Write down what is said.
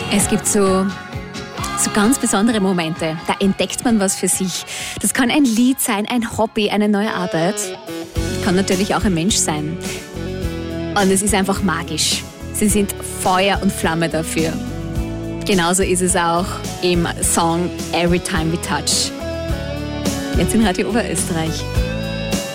Es gibt so ganz besondere Momente, da entdeckt man was für sich. Das kann ein Lied sein, ein Hobby, eine neue Arbeit. Kann natürlich auch ein Mensch sein. Und es ist einfach magisch. Sie sind Feuer und Flamme dafür. Genauso ist es auch im Song Every Time We Touch. Jetzt in Radio Oberösterreich.